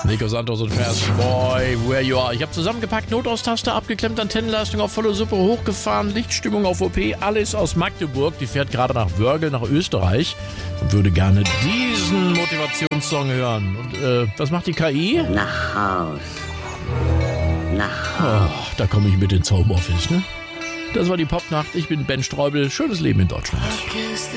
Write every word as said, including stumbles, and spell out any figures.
Nico Santos und Fast Boy, Where You Are. Ich habe zusammengepackt, Notaus-Taste abgeklemmt, Antennenleistung auf volle Suppe hochgefahren, Lichtstimmung auf O P, alles aus Magdeburg. Die fährt gerade nach Wörgl, nach Österreich und würde gerne diesen Motivationssong hören. Und äh, was macht die K I? Nach Haus. Nach Haus. Oh, da komme ich mit ins Homeoffice, ne? Das war die Popnacht. Ich bin Ben Streubel. Schönes Leben in Deutschland.